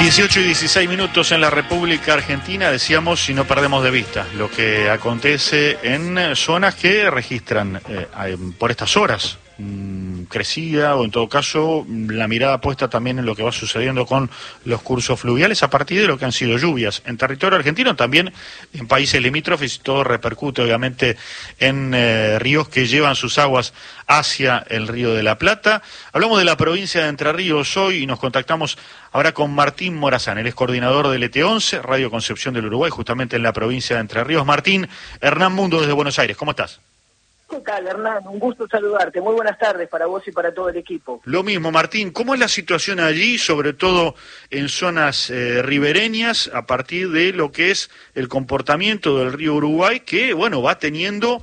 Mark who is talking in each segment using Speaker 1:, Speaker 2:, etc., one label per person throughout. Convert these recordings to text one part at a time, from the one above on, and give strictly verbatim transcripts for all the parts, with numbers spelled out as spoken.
Speaker 1: dieciocho y dieciséis minutos en la República Argentina, decíamos, si no perdemos de vista lo que acontece en zonas que registran eh, por estas horas mmm, crecida, o en todo caso la mirada puesta también en lo que va sucediendo con los cursos fluviales a partir de lo que han sido lluvias en territorio argentino, también en países limítrofes, y todo repercute obviamente en eh, ríos que llevan sus aguas hacia el Río de la Plata. Hablamos de la provincia de Entre Ríos hoy y nos contactamos ahora con Martín Morazán, él es coordinador del E T once, Radio Concepción del Uruguay, justamente en la provincia de Entre Ríos. Martín, Hernán Mundo desde Buenos Aires, ¿cómo estás?
Speaker 2: ¿Qué tal, Hernán? Un gusto saludarte. Muy buenas tardes para vos y para todo el equipo.
Speaker 1: Lo mismo, Martín. ¿Cómo es la situación allí, sobre todo en zonas eh, ribereñas, a partir de lo que es el comportamiento del río Uruguay, que, bueno, va teniendo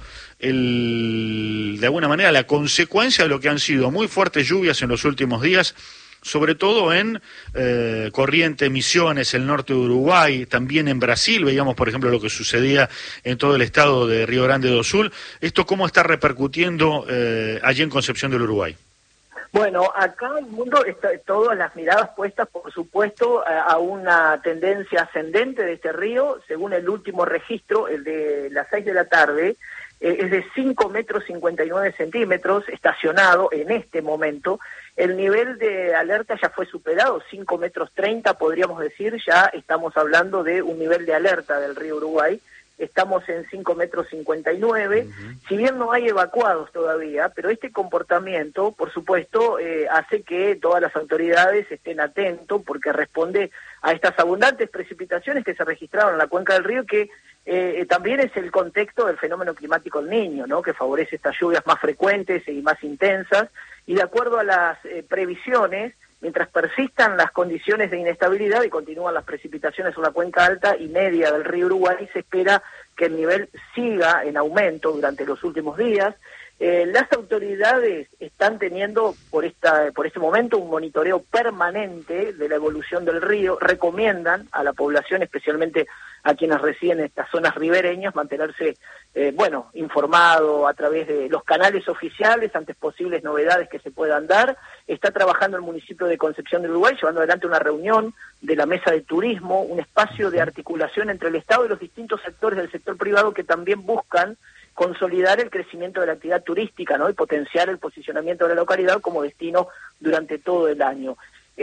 Speaker 1: el, de alguna manera la consecuencia de lo que han sido muy fuertes lluvias en los últimos días, sobre todo en eh, Corrientes, Misiones, el norte de Uruguay, también en Brasil, veíamos por ejemplo lo que sucedía en todo el estado de Río Grande do Sul? ¿Esto cómo está repercutiendo eh, allí en Concepción del Uruguay?
Speaker 2: Bueno, acá el mundo está todas las miradas puestas, por supuesto, a, a una tendencia ascendente de este río. Según el último registro, el de las seis de la tarde, eh, es de cinco metros cincuenta y nueve centímetros, estacionado en este momento. El nivel de alerta ya fue superado, cinco metros treinta podríamos decir, ya estamos hablando de un nivel de alerta del río Uruguay. Estamos en cinco metros cincuenta y nueve, uh-huh. Si bien no hay evacuados todavía, pero este comportamiento, por supuesto, eh, hace que todas las autoridades estén atentos, porque responde a estas abundantes precipitaciones que se registraron en la cuenca del río, que eh, también es el contexto del fenómeno climático El Niño, ¿no?, que favorece estas lluvias más frecuentes y más intensas, y de acuerdo a las eh, previsiones, mientras persistan las condiciones de inestabilidad y continúan las precipitaciones en la cuenca alta y media del río Uruguay, se espera que el nivel siga en aumento durante los últimos días. Eh, las autoridades están teniendo por esta por este momento un monitoreo permanente de la evolución del río, recomiendan a la población, especialmente a quienes residen en estas zonas ribereñas, mantenerse eh, bueno, informado a través de los canales oficiales ante posibles novedades que se puedan dar. Está trabajando el municipio de Concepción del Uruguay, llevando adelante una reunión de la mesa de turismo, un espacio de articulación entre el Estado y los distintos sectores del sector privado que también buscan consolidar el crecimiento de la actividad turística, ¿no?, y potenciar el posicionamiento de la localidad como destino durante todo el año.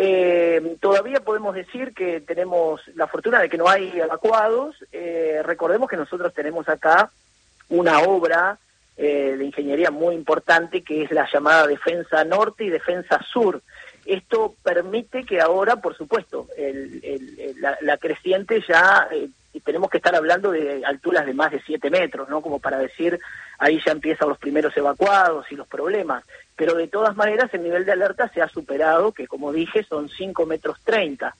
Speaker 2: Eh, todavía podemos decir que tenemos la fortuna de que no hay evacuados. Eh, recordemos que nosotros tenemos acá una obra eh, de ingeniería muy importante, que es la llamada Defensa Norte y Defensa Sur. Esto permite que ahora, por supuesto, el, el, el, la, la creciente ya... Eh, y tenemos que estar hablando de alturas de más de siete metros, ¿no?, como para decir, ahí ya empiezan los primeros evacuados y los problemas, pero de todas maneras el nivel de alerta se ha superado, que como dije son cinco metros treinta,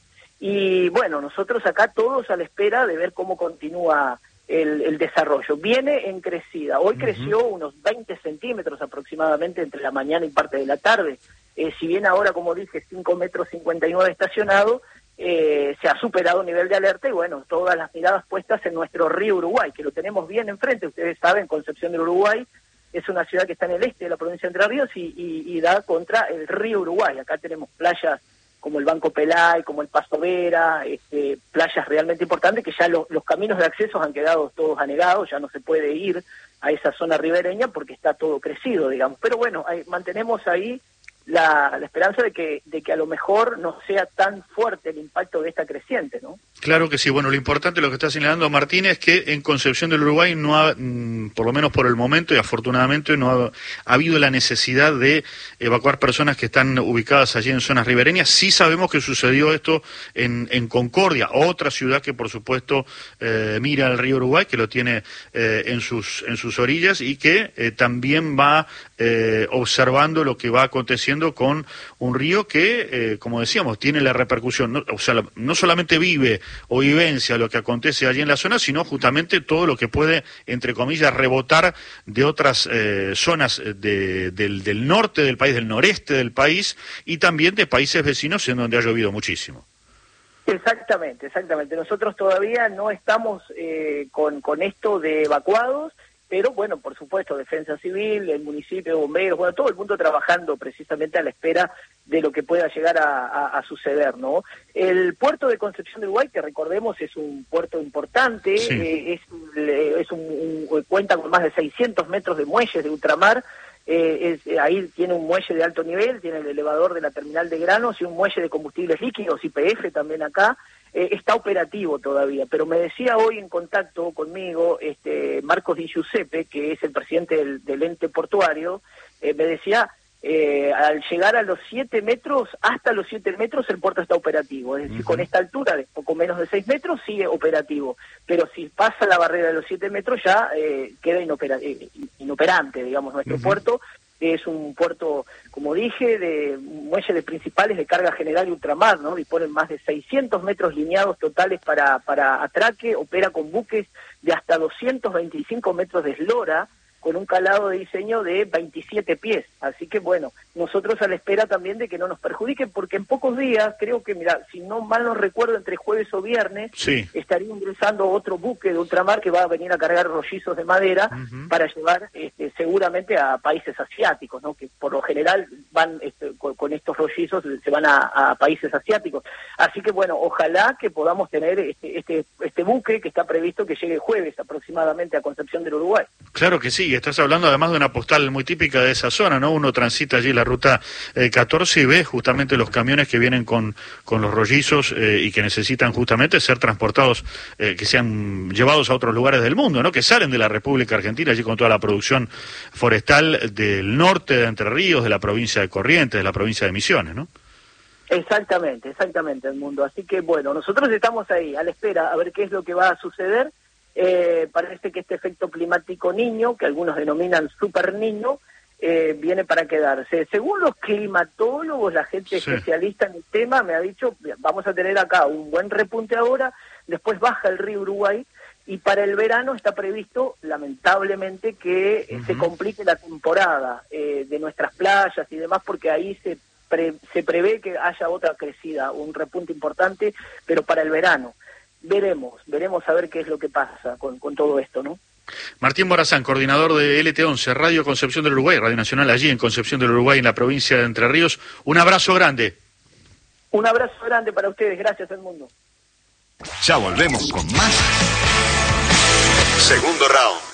Speaker 2: y bueno, nosotros acá todos a la espera de ver cómo continúa el, el desarrollo. Viene en crecida, hoy uh-huh. creció unos veinte centímetros aproximadamente entre la mañana y parte de la tarde, eh, si bien ahora, como dije, cinco metros cincuenta y nueve estacionado, Eh, se ha superado un nivel de alerta, y bueno, todas las miradas puestas en nuestro río Uruguay, que lo tenemos bien enfrente. Ustedes saben, Concepción del Uruguay es una ciudad que está en el este de la provincia de Entre Ríos y, y, y da contra el río Uruguay. Acá tenemos playas como el Banco Pelay, como el Paso Vera, este, playas realmente importantes, que ya lo, los caminos de acceso han quedado todos anegados, ya no se puede ir a esa zona ribereña porque está todo crecido, digamos. Pero bueno, hay, mantenemos ahí La, la esperanza de que de que a lo mejor no sea tan fuerte el impacto de esta creciente, ¿no?
Speaker 1: Claro que sí. Bueno, lo importante, lo que está señalando Martín, es que en Concepción del Uruguay no ha, por lo menos por el momento y afortunadamente, no ha, ha habido la necesidad de evacuar personas que están ubicadas allí en zonas ribereñas. Sí sabemos que sucedió esto en, en Concordia, otra ciudad que por supuesto eh, mira al río Uruguay, que lo tiene eh, en sus en sus orillas, y que eh, también va eh, observando lo que va aconteciendo con un río que, eh, como decíamos, tiene la repercusión, no, o sea, la, no solamente vive o vivencia lo que acontece allí en la zona, sino justamente todo lo que puede, entre comillas, rebotar de otras eh, zonas de, del, del norte del país, del noreste del país, y también de países vecinos en donde ha llovido muchísimo.
Speaker 2: Exactamente, exactamente. Nosotros todavía no estamos eh, con, con esto de evacuados. pero bueno, por supuesto, Defensa Civil, el municipio, bomberos, bueno, todo el mundo trabajando precisamente a la espera de lo que pueda llegar a, a, a suceder, ¿no? El puerto de Concepción del Uruguay, que recordemos es un puerto importante,
Speaker 1: sí.
Speaker 2: eh, es, es un, un, cuenta con más de seiscientos metros de muelles de ultramar. Eh, es, ahí tiene un muelle de alto nivel, tiene el elevador de la terminal de granos y un muelle de combustibles líquidos, Y P F también acá. Eh, está operativo todavía, pero me decía hoy en contacto conmigo este Marcos Di Giuseppe, que es el presidente del, del ente portuario, eh, me decía, eh, al llegar a los siete metros, hasta los siete metros el puerto está operativo, es decir, uh-huh. con esta altura de poco menos de seis metros sigue operativo, pero si pasa la barrera de los siete metros ya eh, queda inopera, eh, inoperante, digamos, nuestro uh-huh. puerto. Es un puerto, como dije, de muelles de principales de carga general y ultramar, ¿no? Disponen más de seiscientos metros lineados totales para, para atraque, opera con buques de hasta doscientos veinticinco metros de eslora, con un calado de diseño de veintisiete pies. Así que, bueno, nosotros a la espera también de que no nos perjudiquen, porque en pocos días, creo que, mira, si no mal no recuerdo, entre jueves o viernes,
Speaker 1: sí.
Speaker 2: estaría ingresando otro buque de ultramar que va a venir a cargar rollizos de madera uh-huh. para llevar este, seguramente a países asiáticos, ¿no? Que por lo general van este, con, con estos rollizos, se van a, a países asiáticos. Así que, bueno, ojalá que podamos tener este, este, este buque que está previsto que llegue jueves aproximadamente a Concepción del Uruguay.
Speaker 1: Claro que sí. Y estás hablando además de una postal muy típica de esa zona, ¿no? Uno transita allí la ruta eh, catorce y ve justamente los camiones que vienen con, con los rollizos eh, y que necesitan justamente ser transportados, eh, que sean llevados a otros lugares del mundo, ¿no? Que salen de la República Argentina, allí con toda la producción forestal del norte de Entre Ríos, de la provincia de Corrientes, de la provincia de Misiones, ¿no?
Speaker 2: Exactamente, exactamente, Edmundo. Así que, bueno, nosotros estamos ahí, a la espera, a ver qué es lo que va a suceder. Eh, parece que este efecto climático niño, que algunos denominan super niño, eh, viene para quedarse. Según los climatólogos, la gente sí. especialista en el tema, me ha dicho, vamos a tener acá un buen repunte ahora, después baja el río Uruguay, y para el verano está previsto, lamentablemente, que uh-huh. se complique la temporada eh, de nuestras playas y demás, porque ahí se, pre, se prevé que haya otra crecida, un repunte importante, pero para el verano. Veremos, veremos a ver qué es lo que pasa con, con todo esto, ¿no?
Speaker 1: Martín Morazán, coordinador de L T once, Radio Concepción del Uruguay, Radio Nacional allí en Concepción del Uruguay, en la provincia de Entre Ríos. Un abrazo grande.
Speaker 2: Un abrazo grande para ustedes, gracias al mundo.
Speaker 3: Ya volvemos con más. Segundo round.